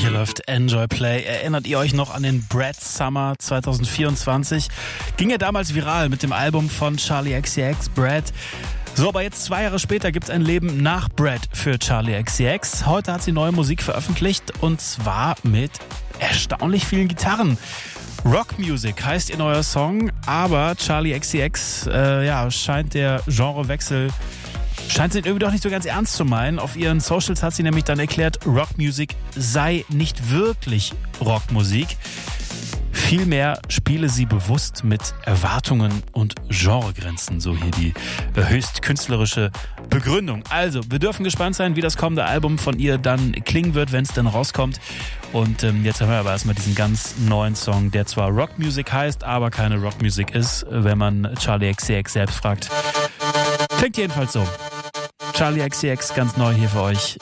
Hier läuft Enjoy Play. Erinnert ihr euch noch an den Brad Summer 2024? Ging ja damals viral mit dem Album von Charli XCX, Brad. So, aber jetzt 2 Jahre später gibt's ein Leben nach Brad für Charli XCX. Heute hat sie neue Musik veröffentlicht und zwar mit erstaunlich vielen Gitarren. Rock Music heißt ihr neuer Song, aber Charli XCX scheint der Genrewechsel sie irgendwie doch nicht so ganz ernst zu meinen. Auf ihren Socials hat sie nämlich dann erklärt, Rockmusik sei nicht wirklich Rockmusik. Vielmehr spiele sie bewusst mit Erwartungen und Genregrenzen, so hier die höchst künstlerische Begründung. Also, wir dürfen gespannt sein, wie das kommende Album von ihr dann klingen wird, wenn es dann rauskommt. Und jetzt haben wir aber erstmal diesen ganz neuen Song, der zwar Rockmusik heißt, aber keine Rockmusik ist, wenn man Charli XCX selbst fragt. Klingt jedenfalls so. Charli XCX ganz neu hier für euch